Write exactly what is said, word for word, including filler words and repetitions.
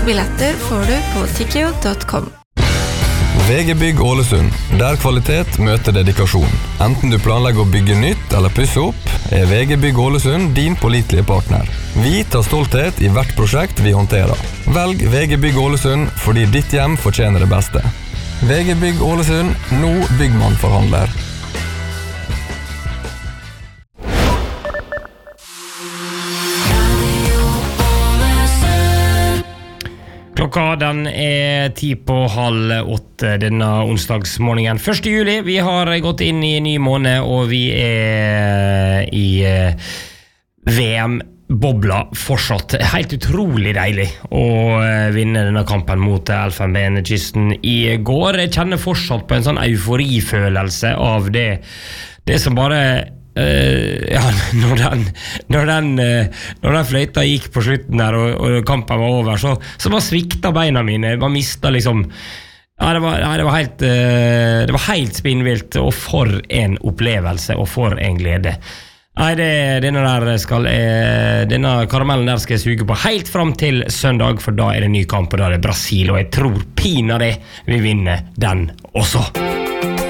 Billetter får du på tikkio dot com. V G Bygg Ålesund, der kvalitet møter dedikasjon. Enten du planlegger å bygge nytt eller pusse opp, er V G Bygg Ålesund din pålitelige partner. Vi tar stolthet i hvert prosjekt vi håndterer. Velg V G Bygg Ålesund fordi ditt hjem fortjener det beste. V G Bygg Ålesund, nå byggmannforhandler. Klokka den er ti på halv åtte denne onsdagsmorgenen. første juli, vi har gått inn i en ny måned, og vi er i V M-bobla fortsatt. Helt utrolig deilig å vinne denne kampen mot Elfenbenskysten i går. Jeg kjenner fortsatt på en sånn euforifølelse av det, det som bare Uh, ja, når den, når, den, uh, når den fløyta gikk på slutten der og, og kampen var over, så, så bare svikta beina mine. Jeg bare mistet liksom ja, det, var, ja, det, var helt, uh, det var helt spinnvilt, og for en opplevelse og for en glede. Nei, det, denne, der skal, uh, denne karamellen der skal jeg suge på helt fram til søndag, for da er det ny kamp, og da er det Brasil, og jeg tror pina det vi vinner den også.